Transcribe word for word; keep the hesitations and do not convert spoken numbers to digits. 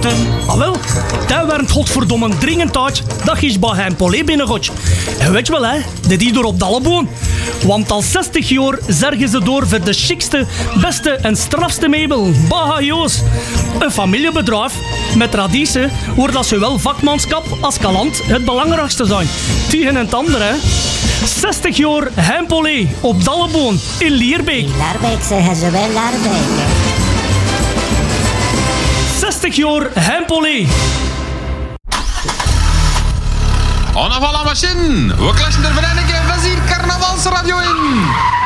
Ah wel, dat werd godverdomme dringend uit dat je bij hem Polé binnengooit. En weet je wel, hè, dat die door op Dalleboon. Want al zestig jaar zorgen ze door voor de chicste, beste en strafste meubel. Baha Joos. Een familiebedrijf met traditie wordt dat zowel vakmanschap als kalant het belangrijkste zijn. Tegen het andere, hè. zestig jaar Hempolé op Dalleboon in Lierbeek. In Laarbeek zeggen ze wel Laarbeek. zestig jaar Hempolé. On a la machine. We klatschen er vereniging van hier Carnavalsradio in.